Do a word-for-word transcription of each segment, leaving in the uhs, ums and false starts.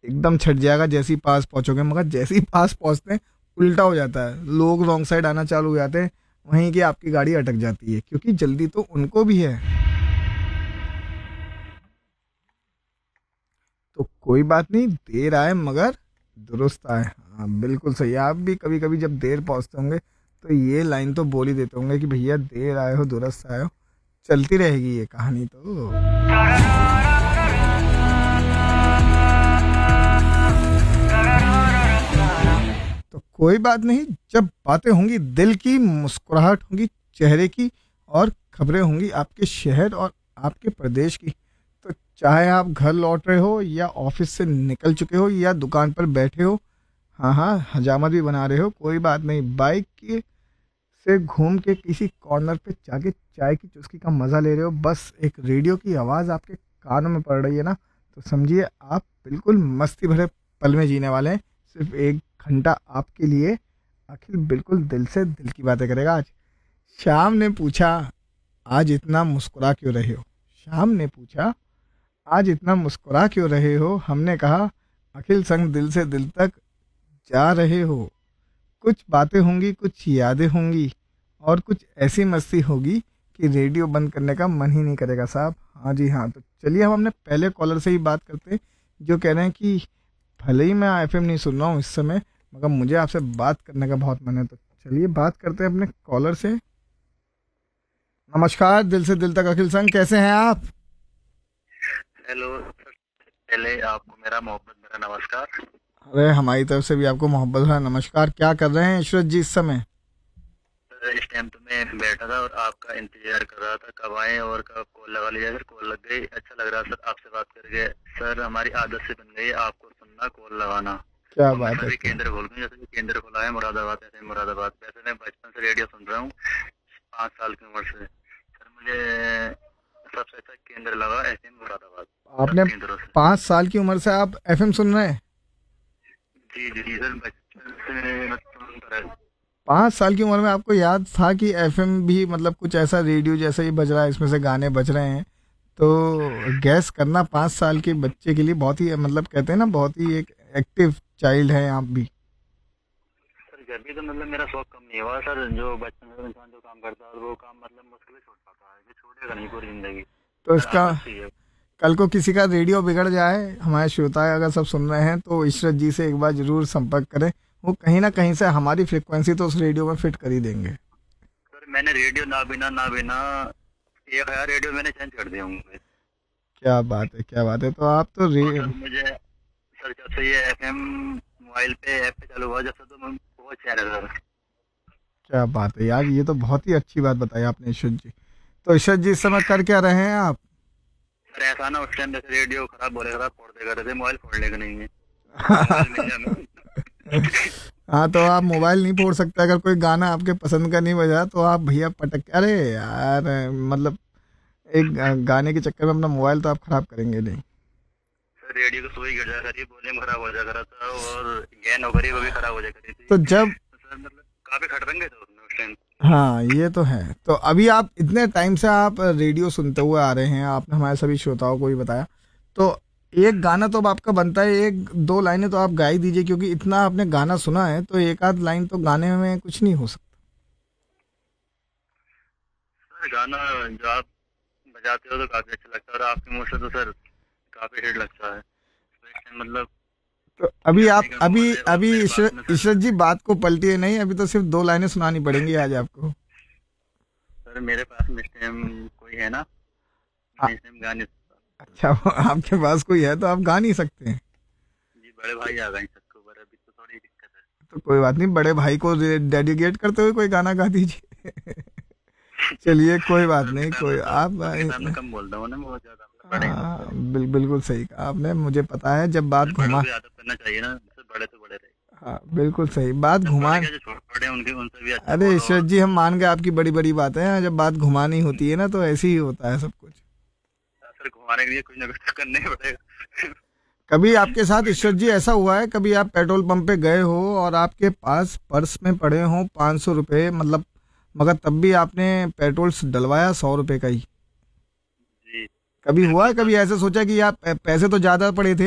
एकदम छट जाएगा जैसे ही पास पहुंचोगे, मगर जैसे ही पास पहुंचते हैं उल्टा हो जाता है, लोग रॉन्ग साइड आना चालू हो जाते हैं, वहीं की आपकी गाड़ी अटक जाती है, क्योंकि जल्दी तो उनको भी है। तो कोई बात नहीं, देर आए मगर दुरुस्त आए। हाँ बिल्कुल सही। आप भी कभी कभी जब देर पहुंचते होंगे तो ये लाइन तो बोल ही देते होंगे कि भैया देर आए हो दुरुस्त आए हो। चलती रहेगी ये कहानी तो। तो कोई बात नहीं, जब बातें होंगी दिल की, मुस्कुराहट होंगी चेहरे की, और खबरें होंगी आपके शहर और आपके प्रदेश की, तो चाहे आप घर लौट रहे हो या ऑफिस से निकल चुके हो या दुकान पर बैठे हो, हाँ हाँ हजामत भी बना रहे हो, कोई बात नहीं, बाइक के से घूम के किसी कॉर्नर पे जाके चाय की चुस्की का मज़ा ले रहे हो, बस एक रेडियो की आवाज़ आपके कानों में पड़ रही है ना, तो समझिए आप बिल्कुल मस्ती भरे पल में जीने वाले हैं। सिर्फ एक घंटा आपके लिए अखिल बिल्कुल दिल से दिल की बातें करेगा आज। शाम ने पूछा आज इतना मुस्कुरा क्यों रहे हो, शाम ने पूछा आज इतना मुस्कुरा क्यों रहे हो, हमने कहा अखिल संग दिल से दिल तक जा रहे हो। कुछ बातें होंगी, कुछ यादें होंगी, और कुछ ऐसी मस्ती होगी कि रेडियो बंद करने का मन ही नहीं करेगा साहब। हाँ जी हाँ, तो चलिए हम अपने पहले कॉलर से ही बात करते हैं, जो कह रहे हैं कि भले ही मैं एफएम नहीं सुन रहा हूँ इस समय, मगर मुझे आपसे बात करने का बहुत मन है। तो चलिए बात करते हैं अपने कॉलर से। नमस्कार, दिल से दिल तक अखिल संग, कैसे हैं आप? हेलो सर, पहले आपको मेरा मोहब्बत मेरा नमस्कार। अरे हमारी तरफ से भी आपको मोहब्बत भरा नमस्कार। क्या कर रहे हैं इशरत जी इस समय? सर इस टाइम तो मैं बैठा था और आपका इंतजार कर रहा था कब आए और कब कॉल लगा लिया। सर कॉल लग गई, अच्छा लग रहा सर आपसे बात करके। सर हमारी आदत से बन गई है आपको सुनना, कॉल लगाना। क्या और मैं बात है, सभी क्या केंद्र खोल गई, जैसे कि केंद्र खोला है मुरादाबाद, ऐसे मुरादाबाद। वैसे मैं बचपन से रेडियो सुन रहा हूँ, पाँच साल की उम्र से। सर मुझे सबसे अच्छा केंद्र लगा ऐसे मुरादाबाद, आपने सब केंद्रों से। पाँच साल की उम्र से आप एफएम सुन रहे हैं? जी जी जी सर, बचपन से मैं सुनता रहा। पाँच साल की उम्र में आपको याद था कि एफएम भी मतलब कुछ ऐसा रेडियो जैसा ही बज रहा है, इसमें से गाने बज रहे हैं? तो गैस करना, पाँच साल के बच्चे के लिए बहुत ही, मतलब कहते हैं ना, बहुत ही एक एक्टिव चाइल्ड है आप भी। सर जब भी तो मतलब मेरा शौक कम नहीं हुआ सर। जो बचपन में इंसान जो काम करता है वो काम मतलब मुश्किल से छोड़ पाता है, ये छोड़ेगा नहीं पूरी जिंदगी। तो सर इसका आदत सी है। कल को किसी का रेडियो बिगड़ जाए, हमारे श्रोता अगर सब सुन रहे हैं, तो इशरत जी से एक बार जरूर संपर्क करें, वो कहीं ना कहीं से हमारी फ्रिक्वेंसी तो उस रेडियो में फिट कर ही देंगे। सर मैंने रेडियो ना बिना ना बिना एक हजार रेडियो मैंने चेंज कर दिए होंगे। क्या बात है, क्या बात है। तो आप तो रे और सर मुझे सर जब से ये एफएम मोबाइल पे ऐप पे चालू हुआ, जब से तो मैं बहुत चैन है सर। क्या बात है यार, ये तो बहुत ही अच्छी बात बताई आपने इशरत जी। तो इशरत जी इस समय कर क्या रहे हैं आप? सर ऐसा ना उस टाइम जैसे रेडियो खराब बोले खराब फोड़ दे कर थे, मोबाइल फोड़ने का नहीं है। मोबाइल मिल गया हमें। हाँ, तो आप मोबाइल नहीं फोड़ सकते। अगर कोई गाना आपके पसंद का नहीं बजा तो आप भैया पटक, अरे यार मतलब एक गा- गाने के चक्कर में अपना मोबाइल तो आप खराब करेंगे नहीं। सर रेडियो की सुई गिर जा करी, वॉल्यूम खराब हो जा करा था, और गैन हो करी वो भी खराब हो जा करी थी। तो जब तो सर मतलब काफी खटरंगे थे उसमें उस टाइम। हाँ ये तो है। तो अभी आप इतने टाइम से आप रेडियो सुनते हुए आ रहे हैं, आपने हमारे सभी श्रोताओं को भी बताया, तो एक गाना तो अब आपका बनता है, एक दो लाइनें तो आप गा ही दीजिए, क्योंकि इतना आपने गाना सुना है, तो एक आध लाइन तो गाने में कुछ नहीं हो सकता। सर गाना जो आप बजाते हो तो काफी अच्छा लगता है, और आपके मुंह से तो सर काफी हिट लगता है। तो इस टाइम मतलब तो अभी आप गाने का अभी माहौल है, और अभी मेरे पास इशरत में सर। इशरत जी बात को पलटिए नहीं, अभी तो सिर्फ दो लाइनें सुनानी पड़ेंगी आज आपको। सर मेरे पास में इस टाइम कोई है ना, आ, मैं इस टाइम गा नहीं सकता। अच्छा, आपके पास कोई है तो आप गा नहीं सकते हैं? जी बड़े भाई आ गए सबके ऊपर, अभी तो थोड़ी दिक्कत है। तो कोई बात नहीं, बड़े भाई को डेडिकेट करते हुए कोई गाना गा दीजिए। चलिए कोई बात सर उनके नहीं, सामने कोई तो आप उनके सामने कम बोलता हूँ ना मैं बहुत ज्यादा, मतलब बड़े हैं हाँ, सबसे। बिल, बिल्कुल सही कहा आपने, मुझे पता है जब बात सर बड़ों घुमा। की आदत करना चाहिए ना, सर बड़े तो बड़े रहे। हाँ बिल्कुल सही बात जब घुमा। बड़े क्या जो छोटे हैं उनके उनसे भी अच्छा अरे बोलो। ईश्वर और जी, हम मान गए आपकी बड़ी बड़ी बातें हैं, जब बात घुमानी होती है ना तो ऐसे ही होता है सब कुछ। सर घुमाने के लिए कुछ ना कुछ तो करना ही पड़ेगा। कभी आपके साथ कोई ना ईश्वर जी ऐसा हुआ है, कभी आप पेट्रोल पंप पे गए हो और आपके पास पर्स में पड़े हो पाँच सौ रुपये, मतलब, मगर तब भी आपने पेट्रोल डलवाया सौ रुपये का ही? जी कभी मेरे हुआ है, पास कभी ऐसे सोचा कि यार पै- पैसे तो ज़्यादा पड़े थे,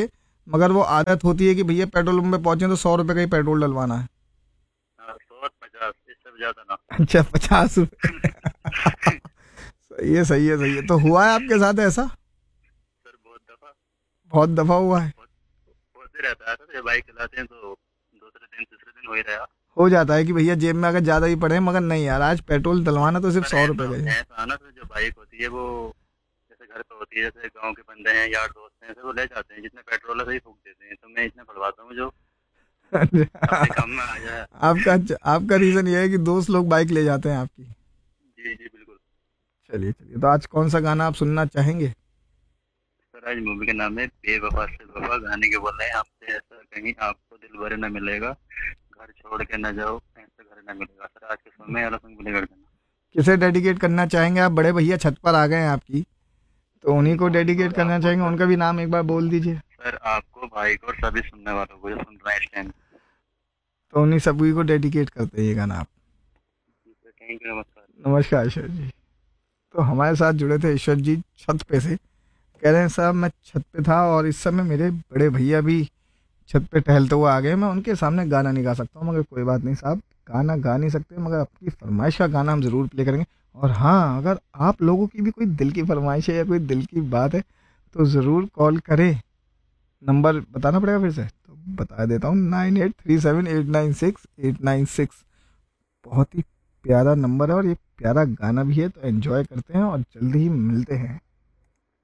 मगर वो आदत होती है कि भैया पेट्रोल पंप पे पहुंचे तो सौ रुपए का ही पेट्रोल डलवाना है। हाँ, सौ पचास इससे ज्यादा ना। अच्छा, पचास रुपए। सही है, सही है, सही है। तो हुआ है आपके साथ ऐसा? सर बहुत दफा। बहुत दफा हुआ है। बहुत होते रहता है सर, ये बाइक चलाते हैं तो दूसरे दिन तीसरे दिन हो ही रहा। हो जाता है कि भैया जेब में अगर ज्यादा ही पड़े, मगर नहीं यार, आज पेट्रोल डलवाना तो सिर्फ सर सौ रुपए ऐसा का ही है। ऐसा ना सर, जो बाइक होती है वो जैसे घर पे होती है, जैसे गांव के बंदे हैं यार दोस्त हैं, सर वो ले जाते हैं, जितने पेट्रोल है सही फूक देते हैं, तो मैं इतने भरवाता हूँ जो अपने काम में आ जाए। आपका आपका रीजन ये है कि दोस्त लोग बाइक ले जाते हैं आपकी। जी जी बिल्कुल। चलिए चलिए, तो आज कौन सा गाना आप सुनना चाहेंगे? सर आज मूवी का नाम है बेवफा से वफा, गाने के बोल रहे हैं आपसे ऐसा कहीं आपको दिल भरे न मिलेगा, घर छोड़ के न जाओ ऐसे घर न मिलेगा। सर आज के समय वाला सॉन्ग प्ले कर देना। किसे डेडिकेट करना चाहेंगे आप? बड़े भैया छत पर आ गए हैं आपकी, तो उन्हीं को डेडिकेट और करना आपको चाहेंगे। सर, उनका भी नाम एक बार बोल दीजिए। सर आपको भाई को और सभी सुनने वालों को जो सुन रहे हैं इस टाइम। तो उन्हीं सभी को डेडिकेट करते हैं ये गाना आप। थैंक यू, नमस्कार। नमस्कार ईश्वर जी। तो हमारे साथ जुड़े थे ईश्वर जी छत पे से। कह रहे हैं साहब मैं छत पे था और इस समय मेरे बड़े भैया भी छत पे टहलते हुए आ गए, मैं उनके सामने गाना नहीं गा सकता हूँ। मगर कोई बात नहीं साहब, गाना गा नहीं सकते मगर आपकी फरमाइश का गाना हम ज़रूर प्ले करेंगे। और हाँ, अगर आप लोगों की भी कोई दिल की फरमाइश है या कोई दिल की बात है तो ज़रूर कॉल करें। नंबर बताना पड़ेगा फिर से, तो बता देता हूँ, nine eight three seven eight nine six eight nine six. बहुत ही प्यारा नंबर है और ये प्यारा गाना भी है, तो एंजॉय करते हैं और जल्दी ही मिलते हैं।